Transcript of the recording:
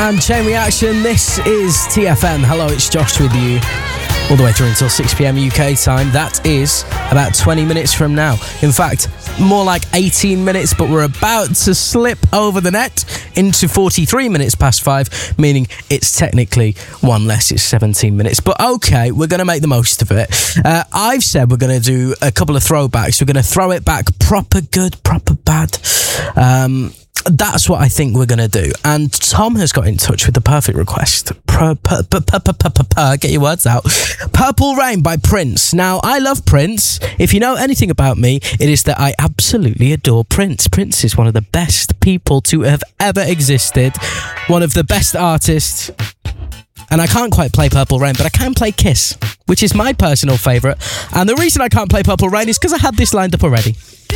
and Chain Reaction. This is TFM. Hello, it's Josh with you all the way through until 6 p.m. UK time. That is about 20 minutes from now. In fact, more like 18 minutes, but we're about to slip over the net into 43 minutes past 5, meaning it's technically one less. It's 17 minutes. But okay, we're going to make the most of it. I've said we're going to do a couple of throwbacks. We're going to throw it back proper good, proper bad. That's what I think we're going to do. And Tom has got in touch with the perfect request. Get your words out. Purple Rain by Prince. Now, I love Prince. If you know anything about me, it is that I absolutely adore Prince. Prince is one of the best people to have ever existed. One of the best artists. And I can't quite play Purple Rain, but I can play Kiss, which is my personal favourite. And the reason I can't play Purple Rain is because I had this lined up already.